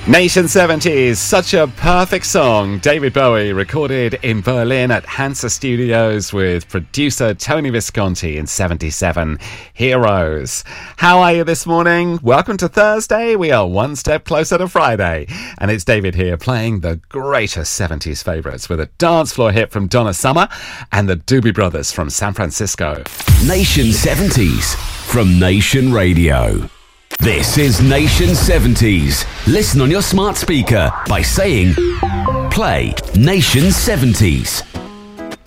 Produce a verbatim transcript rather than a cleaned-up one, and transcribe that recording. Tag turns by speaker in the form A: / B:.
A: Nation seventies, such a perfect song. David Bowie recorded in Berlin at Hansa Studios with producer Tony Visconti in seventy-seven. Heroes. How are you this morning? Welcome to Thursday. We are one step closer to Friday. And it's David here playing the greatest seventies favourites with a dance floor hit from Donna Summer and the Doobie Brothers from San Francisco.
B: Nation seventies from Nation Radio. This is Nation seventies. Listen on your smart speaker by saying, play Nation seventies.